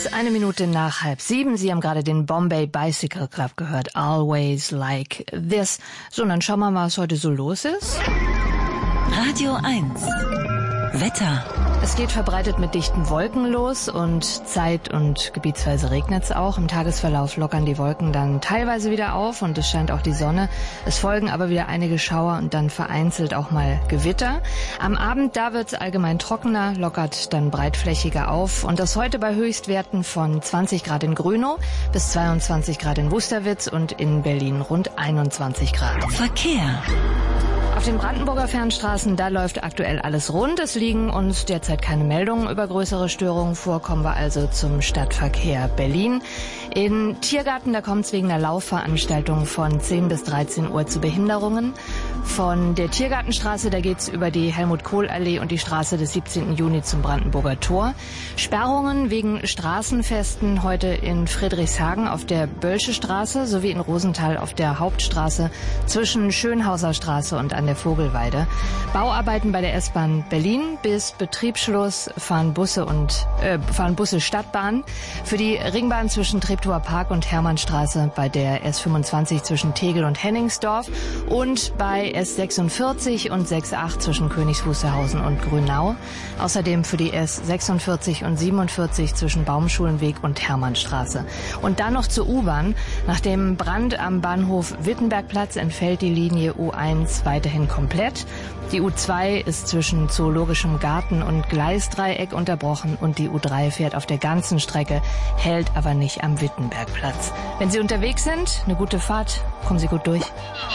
ist 1 Minute nach 6:30. Sie haben gerade den Bombay Bicycle Club gehört. Always like this. So, und dann schauen wir mal, was heute so los ist. Radio 1. Wetter. Es geht verbreitet mit dichten Wolken los und zeit- und gebietsweise regnet es auch. Im Tagesverlauf lockern die Wolken dann teilweise wieder auf und es scheint auch die Sonne. Es folgen aber wieder einige Schauer und dann vereinzelt auch mal Gewitter. Am Abend, da wird es allgemein trockener, lockert dann breitflächiger auf. Und das heute bei Höchstwerten von 20 Grad in Grünow bis 22 Grad in Wusterwitz und in Berlin rund 21 Grad. Verkehr. Auf den Brandenburger Fernstraßen, da läuft aktuell alles rund. Es liegen uns derzeit keine Meldungen über größere Störungen vor. Kommen wir also zum Stadtverkehr Berlin. In Tiergarten, da kommt es wegen der Laufveranstaltung von 10 bis 13 Uhr zu Behinderungen. Von der Tiergartenstraße, da geht's über die Helmut-Kohl-Allee und die Straße des 17. Juni zum Brandenburger Tor. Sperrungen wegen Straßenfesten heute in Friedrichshagen auf der Bölsche Straße sowie in Rosenthal auf der Hauptstraße zwischen Schönhauser Straße und an der Vogelweide. Bauarbeiten bei der S-Bahn Berlin. Bis Betriebsschluss fahren Busse Stadtbahn. Für die Ringbahn zwischen Treptower Park und Hermannstraße bei der S25 zwischen Tegel und Henningsdorf und bei S46 und 68 zwischen Königs Wusterhausen und Grünau. Außerdem für die S46 und 47 zwischen Baumschulenweg und Hermannstraße. Und dann noch zur U-Bahn. Nach dem Brand am Bahnhof Wittenbergplatz entfällt die Linie U1 weiterhin komplett. Die U2 ist zwischen Zoologischem Garten und Gleisdreieck unterbrochen und die U3 fährt auf der ganzen Strecke, hält aber nicht am Wittenbergplatz. Wenn Sie unterwegs sind, eine gute Fahrt, kommen Sie gut durch.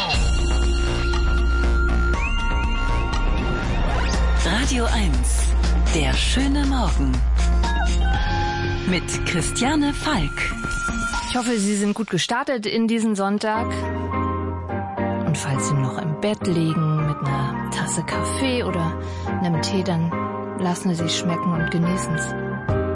Radio 1. Der schöne Morgen. Mit Christiane Falk. Ich hoffe, Sie sind gut gestartet in diesen Sonntag. Und falls Sie noch im Bett liegen mit einer Tasse Kaffee oder einem Tee, dann lassen Sie sich schmecken und genießen es.